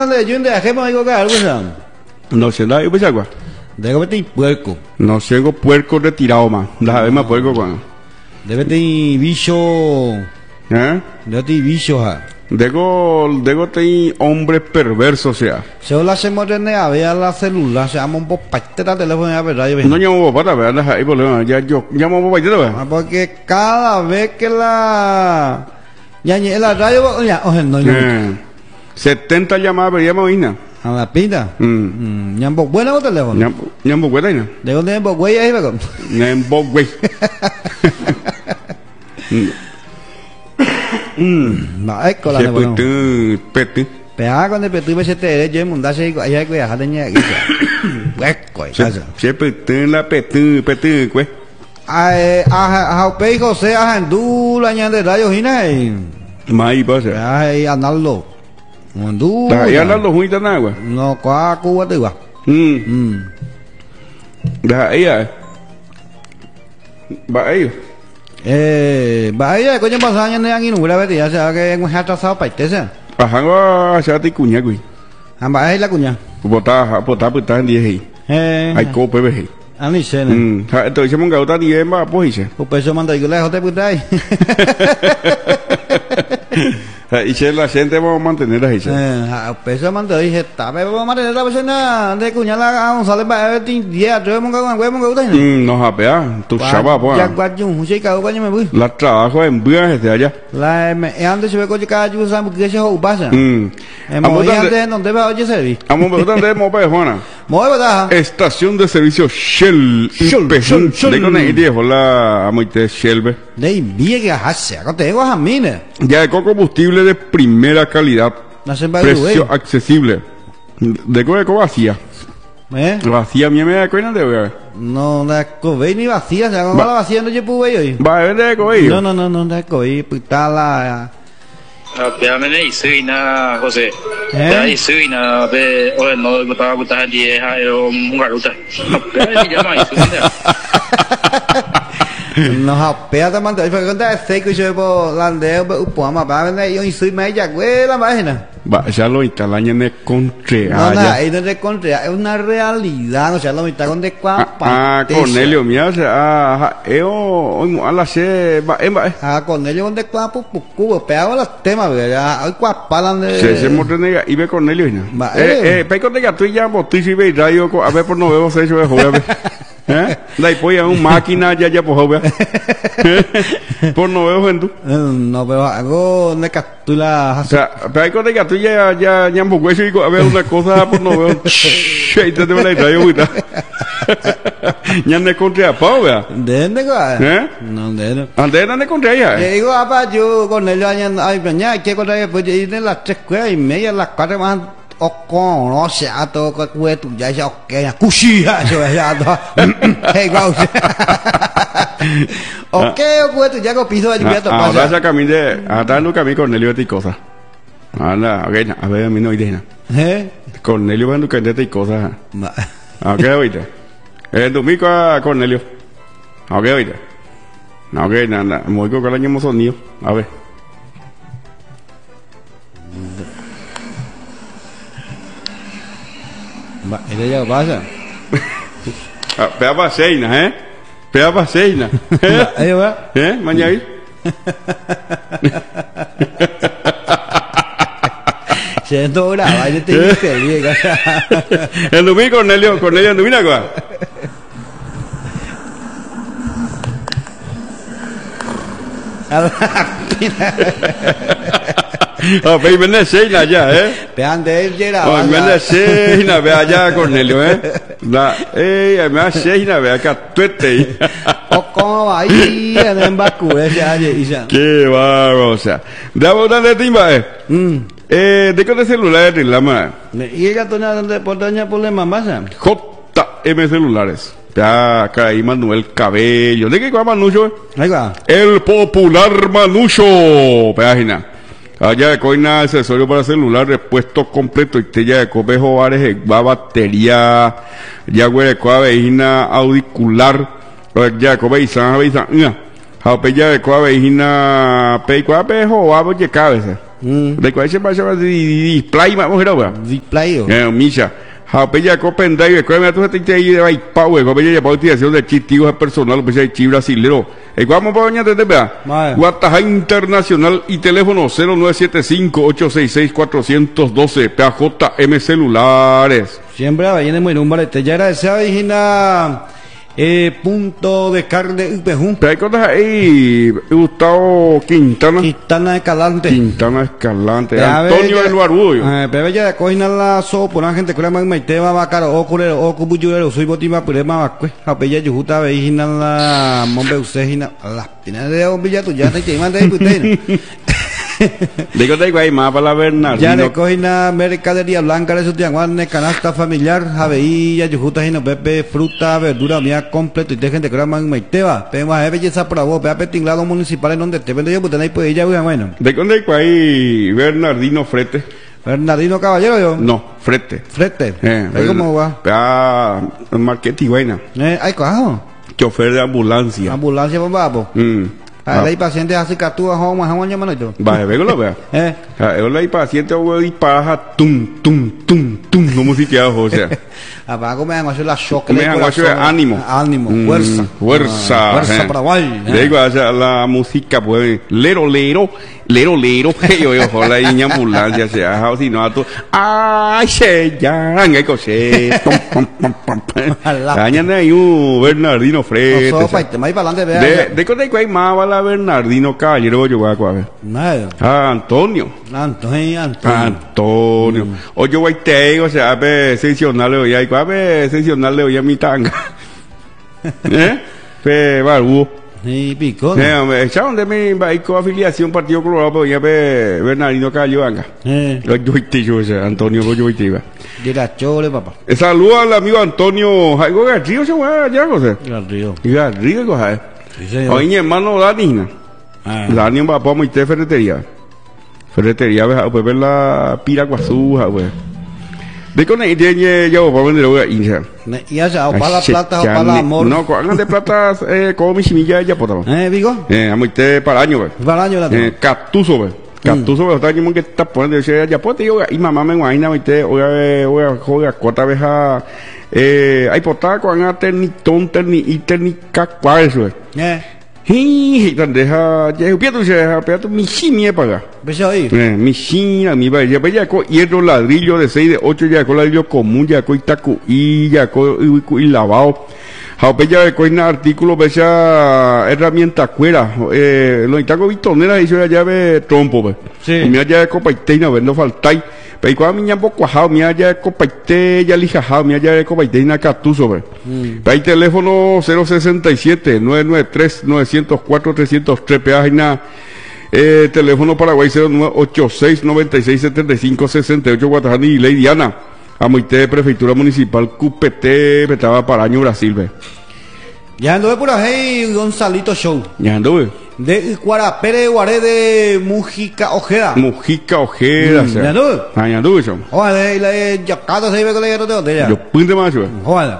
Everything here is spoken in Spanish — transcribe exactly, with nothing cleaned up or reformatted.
de yo de ajemo digo que algo ya. No sé, la pues agua. Debe tener puerco. No sé, go puerco retirado más. La vez más puerco cuando. Debe tener bicho. ¿Eh? Debe tener bicho ja. Dego, dego tener hombre perverso, o sea. Se la hacemos de a ver la celular, se llama un poco patera teléfono a ver radio. No llamo para ver, ahí problema. Ya yo llamo para ver. Porque cada vez que la ya ni la radio ya, oye, no no. setenta llamadas, pero llamo Ina. A la pinta. Mm. Ñambo buena o teléfono. Ñambo, ñambo buena Ina. De dónde es güey ahí, ¿verdad? Ñambo güey. Mm, ma ecco la ne bueno. Petu, petu. Pea con el petu me se te yo munda se ahí hay que dejar de ña. Ecco, eso. Se petu la petu, petu, güey. Ai a a pe José a andu la ña de radio hina. Mai pasa. Ai anallo. Andu. Ta ya anallo huita na güey. No qua cu te va. Mm. Mm. Da ahí ah. Va ahí. Eh, vaya, coño pasanya ne angin ula beti ya sa que un hata sa paitesa. Pajango sa ti cuña gui. Amba ai la cuña. Bota bota bota di hei. Eh. Ai ko pe hei. Ani sene. Mm, ha to se mon gauta di emba po hise. O peso manda yo le jote putai. Y se la gente va a mantener ahí. Eh, peso manda dije, "Ta be vamos a mantener la persona de cuña la González va a día, yo mon ga mon ga Mm, no japea, tu chava po. Ya guayu, un chica o coño me voy. La trabajo en Bua desde allá. La me ando se ve coño ka ju sam que se ho pasa. Mm. Amo ya de donde va oye servi. Amo donde mo pa Juana. Mo va Estación de servicio Shell. Shell, Shell, Shell. De con ahí de hola amo te Shell. Nei viega hasse, acá te digo a mine. Ya de combustible de primera calidad. Precio accesible. De coge co vacía. ¿Eh? Vacía mi me da cuenta de ver. No, la cobe ni vacía, se hago la vacía no yo pude hoy. Va a vender cobe. No, no, no, no, la cobe, puta la. Apeame isui na José. Ya isui na be o no gutaba gutaba die ha ero mungaruta. Apeame ni llama isui. No hapea ta manda, fue conta sei que yo po landeo be upo ama ba ne yo isui mai ya güey la máquina. Va, ya lo instalan en el contra. No, no, ahí no es contra, es una realidad, o sea, lo está con de cuá. Ah, Cornelio, mira, o sea, ah, yo, hoy a la se, va, va. Ah, Cornelio con de cuá, pu, pu, cubo, pegaba los temas, ¿verdad? Hoy cuá, palan de. Se, se mordenega, y ve Cornelio, ¿no? Va, eh, eh, peico de gato y ya, botis y ve, radio, a ver, por no veo, se hecho de joven, ¿eh? La hipoya, un máquina, ya, ya, por joven. Por no veo, gente. No veo algo, de captura. O sea, peico de gato. Tú ya, ya, ya, un hueso y a ver una cosa, pues no veo. Ahí te debe la idea, ahorita. Ya no encontré a Pau, ¿verdad? ¿De dónde, güey? ¿Eh? No, de dónde. ¿Dónde no encontré allá? Le digo, papá, yo con él, ay, mañana, ¿qué cosa? Pues ir de las tres y media, las cuatro más. O con, no sé, a todo que fue tu ya, ya, ok, ya, cuchilla, eso es ya, hey, guau. Ok, o fue tu ya, que piso de lluvia, todo pasa. Ahora ya caminé, ahora no caminé con Nelio y cosas. Ahora, ok, a ver, a mí no hay nada. ¿Eh? Cornelio va a entender y cosas. Ok, oíste. El domingo a Cornelio. Ok, oíste. Ok, nada, muy con el año sonido. A ver. Va, ¿y ya pasa? Pea para Seina, ¿eh? Pea para Seina. ¿Eh? va? ¿Eh? Mañana. Se no graba, yo te dije bien. El domingo Cornelio, Cornelio Anduvina, ¿cuál? Ah, pero viene Seina ya, ¿eh? Vean de él llega. Oh, viene Seina, ve allá Cornelio, ¿eh? La, eh, me hace Seina, ve acá, tuete. O cómo va ahí en el Bakú, ese año, ya. Qué bárbaro, o sea. De abundante de timba, ¿eh? Mm. Eh, ¿de qué celular es la más? ¿Y ella tiene por dañar problemas más? J M celulares. Ya, caí Manuel Cabello. ¿De qué va Manucho? Ahí va. El popular Manucho. Página. Allá de coina, accesorio para celular, repuesto completo. Y te ya de cobejo, bares, va batería. Ya, güey, de coa vejina auricular. Ya de coa vejina, vejina. Ya de coa vejina, peicoa pejo, va, oye, cabeza. Mm. De cuál se pasa de display más mujer ahora. Display. Eh, Misha. Japella copenda y después me tuve que ir de Pau, Japella ya para utilización de chivos personal, pues hay chi brasilero. E vamos para doña Tete Bea. Guataja Internacional y teléfono cero nueve siete cinco ocho seis seis cuatro uno dos P A J M Celulares. Siempre a viene muy número, te ya era esa vigina. Eh, punto de carne U P J. Pero hay cosas ahí, Gustavo Quintana. Quintana Escalante. Quintana Escalante. Pe Antonio bella, del Barbullo. Eh, pero ya de coina la so, por la gente que le man tema va caro o culero o cubuyero, soy botima purema va cue. A bella yujuta veijina la mombe usejina. La pina de un billete ya te manda ahí usted. Digo, te hay más para la Bernardino. Ya le cogina mercadería blanca de su tianguane, canasta familiar, javeilla, yujuta, jino, pepe, fruta, verdura, mía completo y te gente que le man maiteba. Pero más belleza por la voz, vea petinglado municipal en donde te vendo yo, pues tenéis pues ya, bueno. ¿De dónde hay Bernardino Frete? Bernardino Caballero, yo. No, Frete. Frete. Eh, ¿Ahí cómo va? Ah, marketing buena. Eh, hay cojo. Chofer de ambulancia. Ambulancia, pues va, Mm. Ah, hay pacientes así que tú a home, home, home, home, Vaya, veo lo vea. Eh. Ahora hay pacientes que disparan tum, tum, tum, tum, como si te hago, o sea. Abajo me han hecho la choque. Me han hecho ánimo. Ánimo, Mm, fuerza. Fuerza. Ah, fuerza eh. para guay. Le digo, o sea, la música, pues, lero, lero, lero, lero, yo, yo, joder, ahí en ambulancia, o sea, si no, a tu, ay, se ya, hay cosas, mañana hay un Bernardino Frete. No sopa, y te me para adelante, vea. De, de cosa hay más va la Bernardino Caballero, yo voy a ver. Nada. Ah, Antonio. Antonio, Antonio. Antonio. Mm. O yo voy te, o sea, a ver, seccionarle hoy, a ver, seccionarle hoy a mi tanga. ¿Eh? Pe, barbudo. Sí, pico. Eh, ¿sabes dónde me va a ir con afiliación Partido Colorado? Pero ya ve Bernardino Caballero, venga. Eh. Yo voy te, yo, o sea, Antonio, yo voy te, va. De la chole, papá. Eh, Saludos al amigo Antonio Jaigo Garrido, se va allá, José. Garrido. Garrido, José. Sí, señor. Oye, mi hermano Dani. Ah. Dani va a poner de ferretería. Ferretería, pues ver la piraguazú, pues. De con el día ya voy a vender la hincha. Y allá, o para la plata o para el amor. No, hagan de plata, eh, como mi chimilla ya por Eh, Vigo. Eh, a te para año, pues. Para el año la Eh, Catuso, pues. Catuso, pues, está como que está poniendo, ya pues, yo, y mamá me guayna, me te, oiga, oiga, joder, cuota veja, eh, hay portada con a ternitón, terni, y ternica, cuál eso, Eh. y tan deja, ya, piato, se deja, piato, mi chimie paga. ¿Ves ahí? Eh, mi china, mi vaya, ya, ya, con hierro, ladrillo de seis, de ocho, ya, con ladrillo común, ya, con itacu, y ya, con, y, y lavado. Jaupella de coina artículo, bella herramienta cuera, eh, lo itaco vitonera, y yo ya llave trompo, pues. Sí. Mi allá de copaiteina, vendo faltai. Pero cuando mi ñambo cuajado, mi allá de copaite, ya lijajado, mi allá de copaiteina catuso, pues. Mm. Hay teléfono cero sesenta y siete, nueve nueve tres, nueve cero cuatro, tres cero tres, página, eh, teléfono Paraguay cero nueve ocho seis, noventa y seis, setenta y cinco, sesenta y ocho, Guatajani y Ley Diana. Amoité, Prefectura Municipal, Q P T, Petaba Paraño, Brasil, ve. Ya anduve por ahí, Gonzalito Show. Ya anduve. De Cuarapere, Guaré de Mujica Ojeda. Mujica Ojeda, Mm, o sea. ya anduve. Ah, ya anduve, yo. Joder, y la Yacata se iba con la guerra de botella. Yo punte más, yo. Joder.